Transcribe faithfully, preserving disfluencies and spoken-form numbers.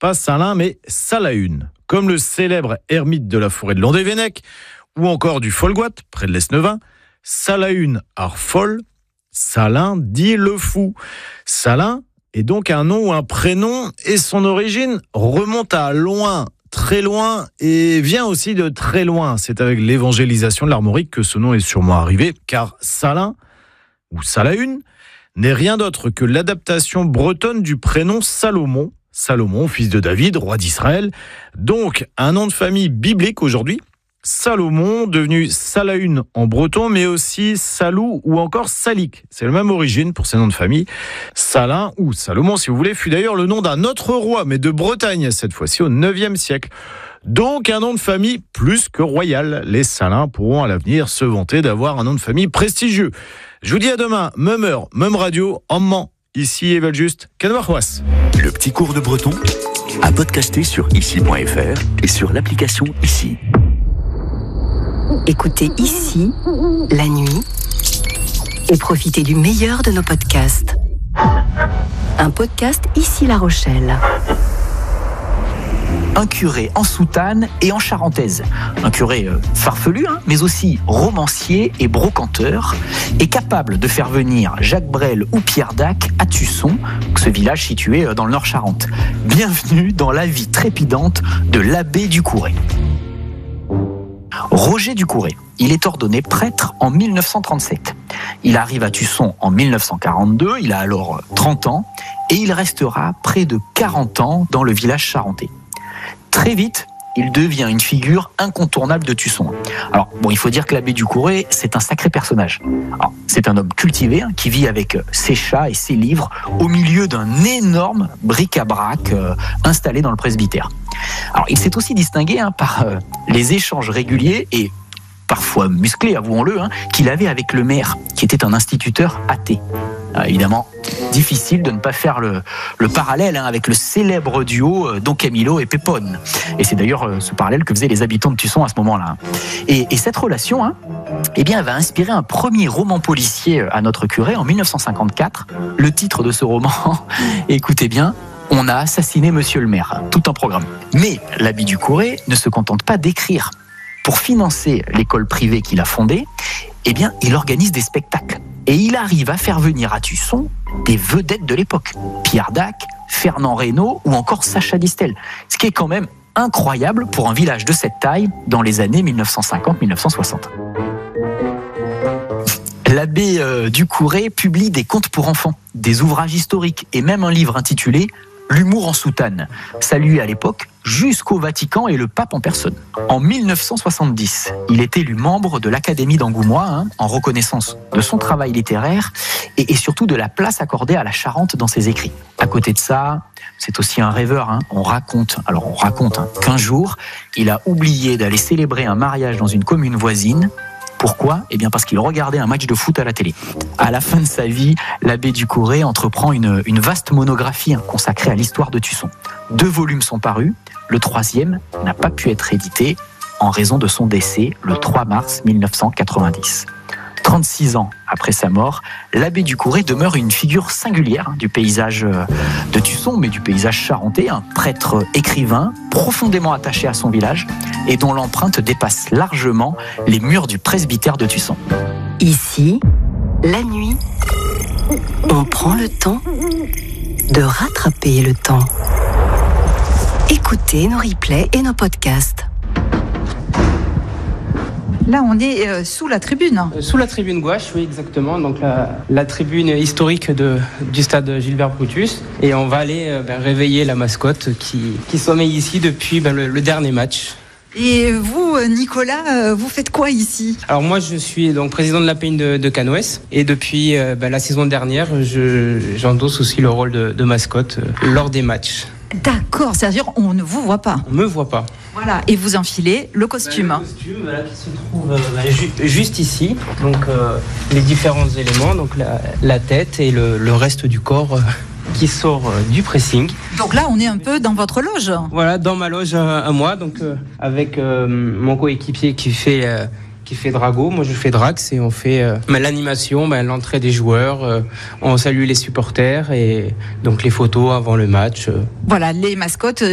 pas Salin, mais Salaün, comme le célèbre ermite de la forêt de Landévennec, ou encore du Folgoat, près de l'Esnevin. Salaün ar Fol, Salin dit le fou. Salin est donc un nom ou un prénom, et son origine remonte à loin, très loin, et vient aussi de très loin. C'est avec l'évangélisation de l'Armorique que ce nom est sûrement arrivé, car Salin, ou Salaün, n'est rien d'autre que l'adaptation bretonne du prénom Salomon, Salomon, fils de David, roi d'Israël, donc un nom de famille biblique aujourd'hui. Salomon, devenu Salaün en breton, mais aussi Salou ou encore Salik. C'est la même origine pour ces noms de famille. Salin ou Salomon, si vous voulez, fut d'ailleurs le nom d'un autre roi, mais de Bretagne, cette fois-ci au neuvième siècle. Donc un nom de famille plus que royal. Les Salins pourront à l'avenir se vanter d'avoir un nom de famille prestigieux. Je vous dis à demain, même heure, même radio, en Mans. Ici Evel Just, Canvarrois. Le petit cours de breton à podcaster sur ici point f r et sur l'application Ici. Écoutez Ici, la nuit, et profitez du meilleur de nos podcasts. Un podcast Ici La Rochelle. Un curé en soutane et en charentaise. Un curé euh, farfelu, hein, mais aussi romancier et brocanteur, et capable de faire venir Jacques Brel ou Pierre Dac à Tusson, ce village situé dans le Nord-Charente. Bienvenue dans la vie trépidante de l'abbé Ducouré. Roger Ducouré, il est ordonné prêtre en mille neuf cent trente-sept. Il arrive à Tusson en mille neuf cent quarante-deux, il a alors trente ans, et il restera près de quarante ans dans le village charentais. Très vite, il devient une figure incontournable de Tusson. Alors, bon, il faut dire que l'abbé Ducouré, c'est un sacré personnage. Alors, c'est un homme cultivé hein, qui vit avec ses chats et ses livres au milieu d'un énorme bric-à-brac euh, installé dans le presbytère. Alors, il s'est aussi distingué hein, par euh, les échanges réguliers et parfois musclés, avouons-le, hein, qu'il avait avec le maire, qui était un instituteur athée. Euh, évidemment, difficile de ne pas faire le, le parallèle hein, avec le célèbre duo euh, Don Camillo et Pépone. Et c'est d'ailleurs euh, ce parallèle que faisaient les habitants de Tusson à ce moment-là. Et, et cette relation, hein, eh bien, elle va inspirer un premier roman policier à notre curé en mille neuf cent cinquante-quatre. Le titre de ce roman, écoutez bien, On a assassiné Monsieur le maire. Tout un programme. Mais l'abbé Ducouré ne se contente pas d'écrire. Pour financer l'école privée qu'il a fondée, eh bien, il organise des spectacles. Et il arrive à faire venir à Tusson des vedettes de l'époque. Pierre Dac, Fernand Reynaud ou encore Sacha Distel. Ce qui est quand même incroyable pour un village de cette taille dans les années mille neuf cent cinquante à mille neuf cent soixante. L'abbé euh, Ducouré publie des contes pour enfants, des ouvrages historiques et même un livre intitulé « L'humour en soutane », salué à l'époque jusqu'au Vatican et le pape en personne. En mille neuf cent soixante-dix, il est élu membre de l'Académie d'Angoumois hein, en reconnaissance de son travail littéraire et, et surtout de la place accordée à la Charente dans ses écrits. À côté de ça, c'est aussi un rêveur. Hein. On raconte, alors on raconte hein, qu'un jour, il a oublié d'aller célébrer un mariage dans une commune voisine. Pourquoi ? Eh bien parce qu'il regardait un match de foot à la télé. À la fin de sa vie, l'abbé Ducouré entreprend une, une vaste monographie hein, consacrée à l'histoire de Tusson. Deux volumes sont parus, le troisième n'a pas pu être édité en raison de son décès le trois mars mille neuf cent quatre-vingt-dix. trente-six ans après sa mort, l'abbé Ducouré demeure une figure singulière hein, du paysage de Tusson, mais du paysage charentais, un prêtre écrivain profondément attaché à son village et dont l'empreinte dépasse largement les murs du presbytère de Tusson. Ici, la nuit, on prend le temps de rattraper le temps. Écoutez nos replays et nos podcasts. Là, on est euh, sous la tribune. Euh, sous la tribune gauche, oui, exactement. Donc la, la tribune historique de, du stade Gilbert Brutus. Et on va aller euh, ben, réveiller la mascotte qui, qui sommeille ici depuis ben, le, le dernier match. Et vous, Nicolas, vous faites quoi ici ? Alors moi, je suis donc président de l'A P I N de, de Canoës. Et depuis euh, ben, la saison dernière, je, j'endosse aussi le rôle de, de mascotte euh, lors des matchs. D'accord, c'est-à-dire on ne vous voit pas. On me voit pas. Voilà, et vous enfilez le costume. Ben, le costume voilà, qui se trouve euh, ben, ju- juste ici. Donc euh, les différents éléments, donc la, la tête et le, le reste du corps euh, qui sort euh, du pressing. Donc là, on est un peu dans votre loge. Voilà, dans ma loge à, à moi, donc euh, avec euh, mon coéquipier qui fait euh, qui fait Drago, moi je fais Drax et on fait euh, ben, l'animation, ben, l'entrée des joueurs, euh, on salue les supporters et donc les photos avant le match. Euh. Voilà, les mascottes